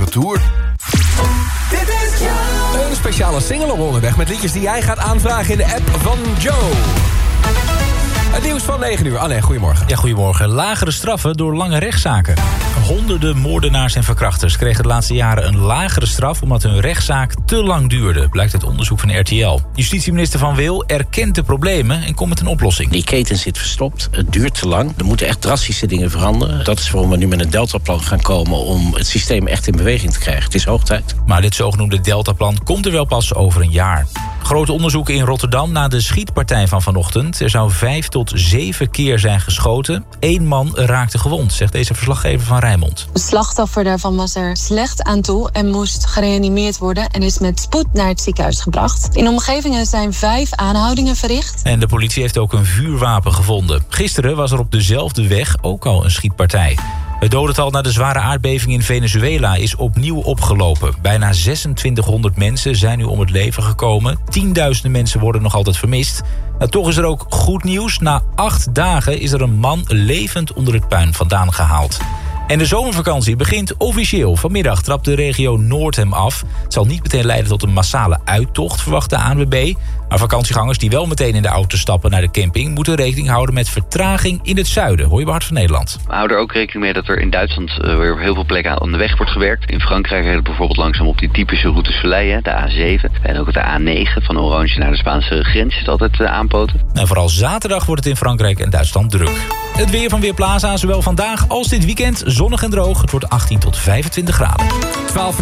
retour. Dit is Joe. Een speciale single op onderweg met liedjes die jij gaat aanvragen in de app van Joe. Het nieuws van 9 uur. Alain, goedemorgen. Ja, goedemorgen. Lagere straffen door lange rechtszaken. Honderden moordenaars en verkrachters kregen de laatste jaren een lagere straf omdat hun rechtszaak te lang duurde, blijkt uit onderzoek van RTL. Justitieminister Van Wil erkent de problemen en komt met een oplossing. Die keten zit verstopt, het duurt te lang. Er moeten echt drastische dingen veranderen. Dat is waarom we nu met een deltaplan gaan komen om het systeem echt in beweging te krijgen. Het is hoog tijd. Maar dit zogenoemde deltaplan komt er wel pas over een jaar. Grote onderzoeken in Rotterdam na de schietpartij van vanochtend. Er zou 5 tot 7 keer zijn geschoten. 1 man raakte gewond, zegt deze verslaggever van Rijnmond. Het slachtoffer daarvan was er slecht aan toe en moest gereanimeerd worden en is met spoed naar het ziekenhuis gebracht. In de omgevingen zijn 5 aanhoudingen verricht. En de politie heeft ook een vuurwapen gevonden. Gisteren was er op dezelfde weg ook al een schietpartij. Het dodental na de zware aardbeving in Venezuela is opnieuw opgelopen. Bijna 2600 mensen zijn nu om het leven gekomen. Tienduizenden mensen worden nog altijd vermist. Nou, toch is er ook goed nieuws. Na 8 dagen is er een man levend onder het puin vandaan gehaald. En de zomervakantie begint officieel. Vanmiddag trapt de regio Noord hem af. Het zal niet meteen leiden tot een massale uittocht, verwacht de ANWB. Maar vakantiegangers die wel meteen in de auto stappen naar de camping moeten rekening houden met vertraging in het zuiden. Hoor je bij Hart van Nederland. We houden er ook rekening mee dat er in Duitsland weer op heel veel plekken aan de weg wordt gewerkt. In Frankrijk rijdt het bijvoorbeeld langzaam op die typische routes verleien, de A7. En ook de A9 van Oranje naar de Spaanse grens is altijd aanpoten. En vooral zaterdag wordt het in Frankrijk en Duitsland druk. Het weer van Weerplaza, zowel vandaag als dit weekend zonnig en droog. Het wordt 18 tot 25 graden. 12